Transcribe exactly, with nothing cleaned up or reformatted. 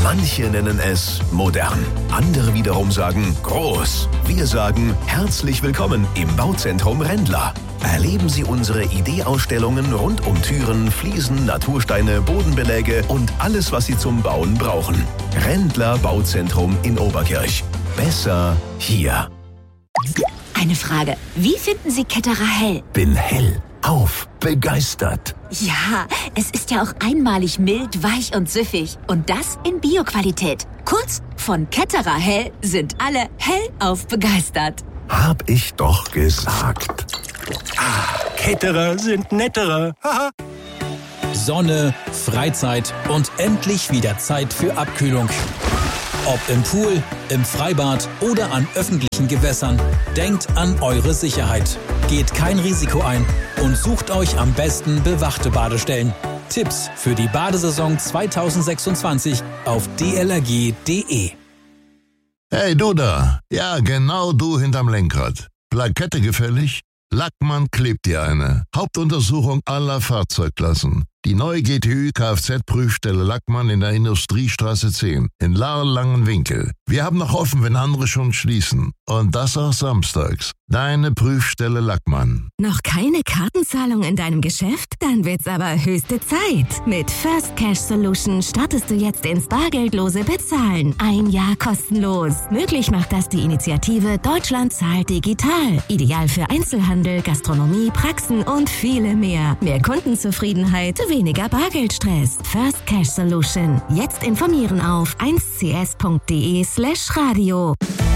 Manche nennen es modern, andere wiederum sagen groß. Wir sagen herzlich willkommen im Bauzentrum Rendler. Erleben Sie unsere Ideeausstellungen rund um Türen, Fliesen, Natursteine, Bodenbeläge und alles, was Sie zum Bauen brauchen. Rendler Bauzentrum in Oberkirch. Besser hier. Eine Frage. Wie finden Sie Ketterer hell? Bin hell auf begeistert. Ja, es ist ja auch einmalig mild, weich und süffig. Und das in Bio-Qualität. Kurz, von Ketterer hell sind alle hellauf begeistert. Hab ich doch gesagt. Ah, Ketterer sind netterer. Haha. Sonne, Freizeit und endlich wieder Zeit für Abkühlung. Ob im Pool, im Freibad oder an öffentlichen Gewässern, denkt an eure Sicherheit. Geht kein Risiko ein und sucht euch am besten bewachte Badestellen. Tipps für die Badesaison zwanzig sechsundzwanzig auf d l r g punkt d e. Hey, du da. Ja, genau du hinterm Lenkrad. Plakette gefällig? Lackmann klebt dir eine. Hauptuntersuchung aller Fahrzeugklassen. Die neue G T Ü Kfz-Prüfstelle Lackmann in der Industriestraße zehn in Lahr-Langenwinkel. Wir haben noch offen, wenn andere schon schließen. Und das auch samstags. Deine Prüfstelle Lackmann. Noch keine Kartenzahlung in deinem Geschäft? Dann wird's aber höchste Zeit. Mit First Cash Solution startest du jetzt ins bargeldlose Bezahlen. Ein Jahr kostenlos. Möglich macht das die Initiative Deutschland zahlt digital. Ideal für Einzelhandel, Gastronomie, Praxen und viele mehr. Mehr Kundenzufriedenheit, weniger Bargeldstress. First Cash Solution. Jetzt informieren auf eins c s punkt d e slash radio.